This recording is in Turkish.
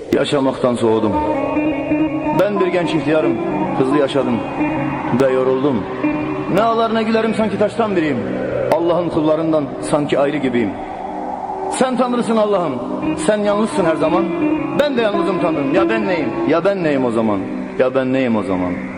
Yaşamaktan soğudum. Ben bir genç ihtiyarım, hızlı yaşadım ve yoruldum. Ne ağlar ne gülerim, sanki taştan biriyim. Allah'ın kullarından sanki ayrı gibiyim. Sen Tanrısın Allah'ım, sen yalnızsın her zaman. Ben de yalnızım Tanrım, ya ben neyim? Ya ben neyim o zaman? Ya ben neyim o zaman?